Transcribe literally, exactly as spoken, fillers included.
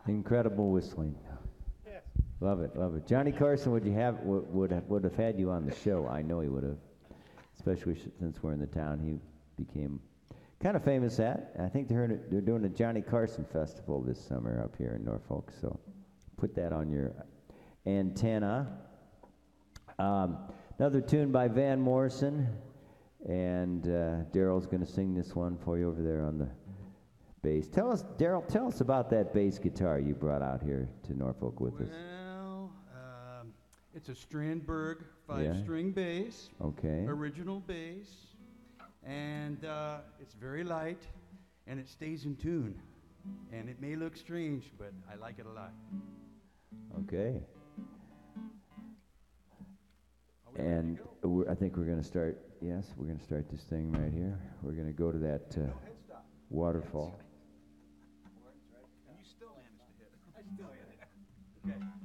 Incredible whistling. Yes. Love it, love it. Johnny Carson, would you have would would have, would have had you on the show? I know he would have, especially sh- since we're in the town. He became kind of famous at. I think they're they're doing a Johnny Carson festival this summer up here in Norfolk. So put that on your antenna. Um, another tune by Van Morrison, and uh, Daryl's going to sing this one for you over there on the bass. Tell us, Daryl, tell us about that bass guitar you brought out here to Norfolk with us. Well, um, it's a Strandberg Yeah. five-string bass, Okay. original bass, and uh, it's very light, and it stays in tune. And it may look strange, but I like it a lot. Okay. Are we ready to And go? we're, I think we're going to start, yes, we're going to start this thing right here. We're going to go to that uh, No head stop. waterfall. And you still managed to hit it. I still hit it. Okay.